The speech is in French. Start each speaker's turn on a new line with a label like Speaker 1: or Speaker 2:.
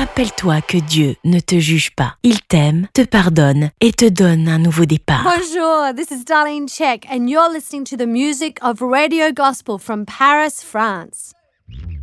Speaker 1: Rappelle-toi que Dieu ne te juge pas. Il t'aime, te pardonne et te donne un nouveau départ.
Speaker 2: Bonjour, this is Darlene Check and you're listening to the music of Radio Gospel from Paris, France.